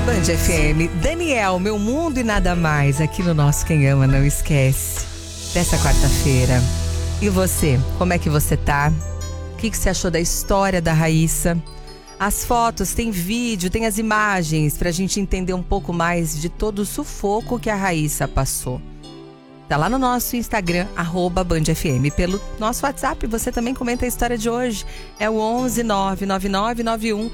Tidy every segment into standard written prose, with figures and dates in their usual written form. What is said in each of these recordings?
Band FM, Daniel, Meu Mundo e Nada Mais, aqui no nosso Quem Ama Não Esquece, dessa quarta-feira. E você, como é que você tá? O que você achou da história da Raíssa? As fotos, tem vídeo, tem as imagens, pra gente entender um pouco mais de todo o sufoco que a Raíssa passou. Tá lá no nosso Instagram, @BandFM. Pelo nosso WhatsApp, você também comenta a história de hoje. É o 11 99991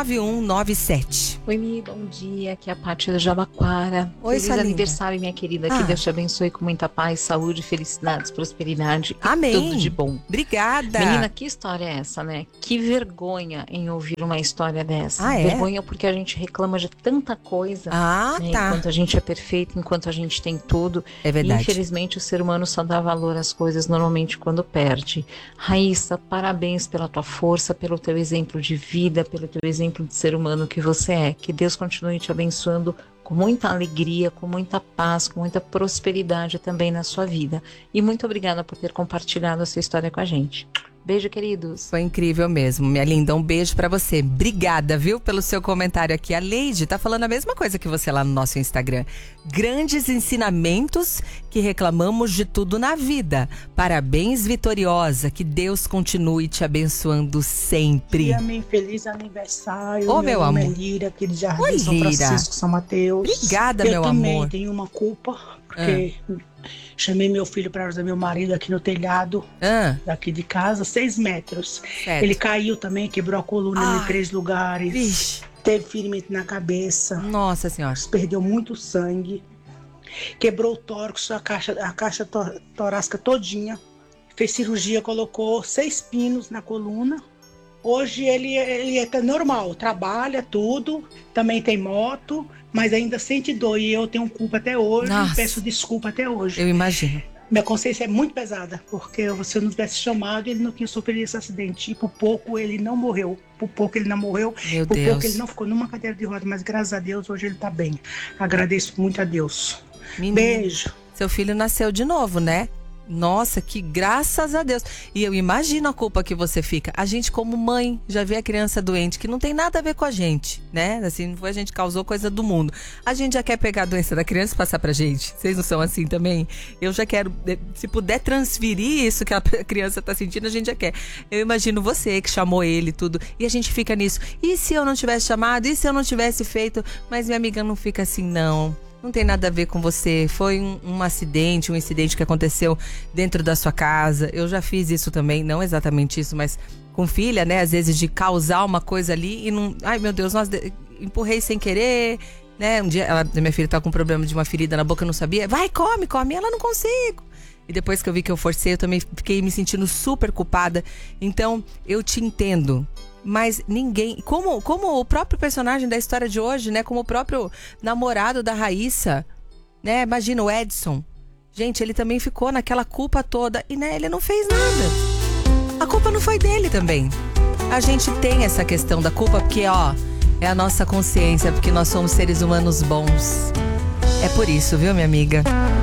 9197. Oi, Mi, bom dia. Aqui é a Paty do Jabaquara. Oi, Feliz aniversário, minha querida. Que Deus te abençoe com muita paz, saúde, felicidades, prosperidade. Amém. E tudo de bom. Obrigada. Menina, que história é essa, né? Que vergonha em ouvir uma história dessa. Ah, é? Vergonha porque a gente reclama de tanta coisa. Né? Tá. Enquanto a gente é perfeito, enquanto a gente tem tudo. É verdade. Infelizmente, o ser humano só dá valor às coisas normalmente quando perde. Raíssa, parabéns pela tua força, pelo teu exemplo de vida, pelo teu exemplo de ser humano que você é. Que Deus continue te abençoando com muita alegria, com muita paz, com muita prosperidade também na sua vida. E muito obrigada por ter compartilhado essa história com a gente. Beijo, queridos. Foi incrível mesmo, minha linda. Um beijo pra você. Obrigada, viu, pelo seu comentário aqui. A Leide tá falando a mesma coisa que você lá no nosso Instagram. Grandes ensinamentos que reclamamos de tudo na vida. Parabéns, Vitoriosa. Que Deus continue te abençoando sempre. Dia, meu feliz aniversário. Ô, meu amor. Nome é Lira, aqui de Jardim Oi, São Lira. Francisco, São Mateus. Obrigada, meu Eu também amor. tenho uma culpa, porque chamei meu filho para ajudar meu marido aqui no telhado, daqui de casa, 6 metros. Certo. Ele caiu também, quebrou a coluna em 3 lugares. Vixe. Teve ferimento na cabeça. Nossa Senhora. Perdeu muito sangue. Quebrou o tórax, a caixa torácica todinha. Fez cirurgia, colocou 6 pinos na coluna. Hoje ele é normal, trabalha tudo, também tem moto, mas ainda sente dor. E eu tenho culpa até hoje, peço desculpa até hoje. Eu imagino. Minha consciência é muito pesada, porque se eu não tivesse chamado, ele não tinha sofrido esse acidente. E por pouco ele não morreu. Por pouco ele não morreu. Meu por Deus. pouco ele não ficou numa cadeira de roda, mas graças a Deus, hoje ele tá bem. Agradeço muito a Deus. Menino, beijo. Seu filho nasceu de novo, né? Nossa, que graças a Deus. E eu imagino a culpa que você fica. A gente, como mãe, já vê a criança doente, que não tem nada a ver com a gente, né? Assim, não foi a gente que causou coisa do mundo. A gente já quer pegar a doença da criança e passar pra gente. Vocês não são assim também? Eu já quero, se puder transferir isso que a criança tá sentindo, a gente já quer. Eu imagino você que chamou ele e tudo. E a gente fica nisso. E se eu não tivesse chamado? E se eu não tivesse feito? Mas minha amiga não fica assim, não. Não tem nada a ver com você. Foi um incidente que aconteceu dentro da sua casa. Eu já fiz isso também, não exatamente isso, mas com filha, né? Às vezes de causar uma coisa ali e não... Ai, meu Deus, empurrei sem querer, né? Um dia, minha filha tá com um problema de uma ferida na boca, eu não sabia. Vai, come. Ela não consigo. E depois que eu vi que eu forcei, eu também fiquei me sentindo super culpada. Então, eu te entendo. Mas ninguém... Como o próprio personagem da história de hoje, né? Como o próprio namorado da Raíssa, né? Imagina o Edson. Gente, ele também ficou naquela culpa toda. E, né, ele não fez nada. A culpa não foi dele também. A gente tem essa questão da culpa porque, é a nossa consciência. Porque nós somos seres humanos bons. É por isso, viu, minha amiga?